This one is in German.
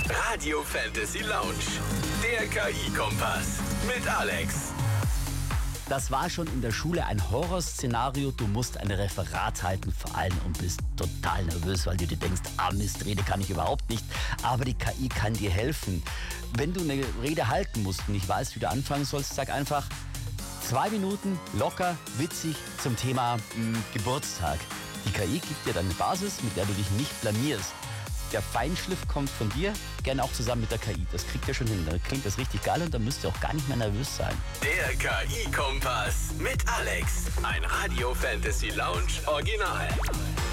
Radio Fantasy Lounge. Der KI-Kompass mit Alex. Das war schon in der Schule ein Horrorszenario. Du musst ein Referat halten vor allem und bist total nervös, weil du dir denkst, Mist, Rede kann ich überhaupt nicht. Aber die KI kann dir helfen. Wenn du eine Rede halten musst und nicht weißt, wie du anfangen sollst, sag einfach 2 Minuten locker, witzig zum Thema Geburtstag. Die KI gibt dir dann eine Basis, mit der du dich nicht blamierst. Der Feinschliff kommt von dir, gerne auch zusammen mit der KI. Das kriegt ihr schon hin. Da klingt das richtig geil und da müsst ihr auch gar nicht mehr nervös sein. Der KI-Kompass mit Alex. Ein Radio Fantasy Lounge Original.